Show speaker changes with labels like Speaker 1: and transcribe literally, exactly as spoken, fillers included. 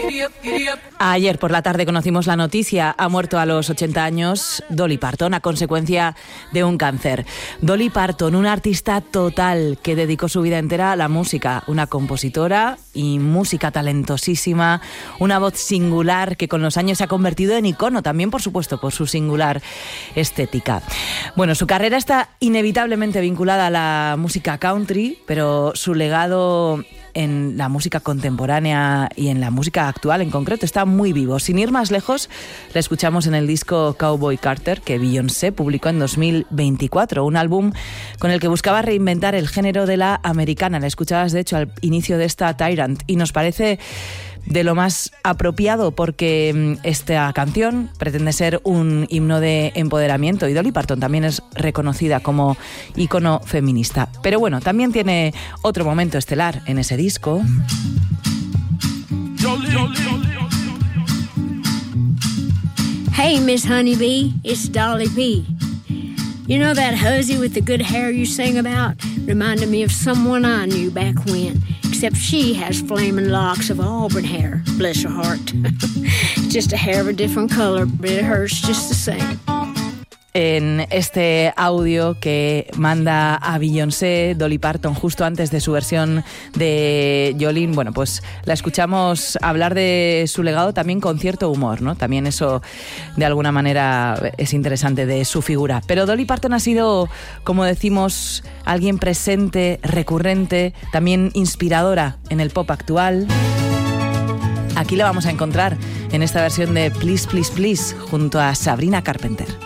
Speaker 1: Ayer por la tarde conocimos la noticia. Ha muerto a los ochenta años Dolly Parton a consecuencia de un cáncer. Dolly Parton, una artista total que dedicó su vida entera a la música. Una compositora y música talentosísima. Una voz singular que con los años se ha convertido en icono. También, por supuesto, por su singular estética. Bueno, su carrera está inevitablemente vinculada a la música country, pero su legado en la música contemporánea y en la música actual en concreto está muy vivo. Sin ir más lejos, la escuchamos en el disco Cowboy Carter que Beyoncé publicó en dos mil veinticuatro, un álbum con el que buscaba reinventar el género de la americana. La escuchabas de hecho al inicio de esta Tyrant y nos parece de lo más apropiado porque esta canción pretende ser un himno de empoderamiento y Dolly Parton también es reconocida como ícono feminista. Pero bueno, también tiene otro momento estelar en ese disco.
Speaker 2: Hey, Miss Honeybee, it's Dolly P. You know that hussy with the good hair you sing about? Reminded me of someone I knew back when. Except she has flaming locks of auburn hair. Bless her heart. Just a hair of a different color, but it hurts just the same.
Speaker 1: En este audio que manda a Beyoncé, Dolly Parton, justo antes de su versión de Jolene, bueno, pues la escuchamos hablar de su legado también con cierto humor, ¿no? También eso, de alguna manera, es interesante de su figura. Pero Dolly Parton ha sido, como decimos, alguien presente, recurrente, también inspiradora en el pop actual. Aquí la vamos a encontrar en esta versión de Please, Please, Please, junto a Sabrina Carpenter.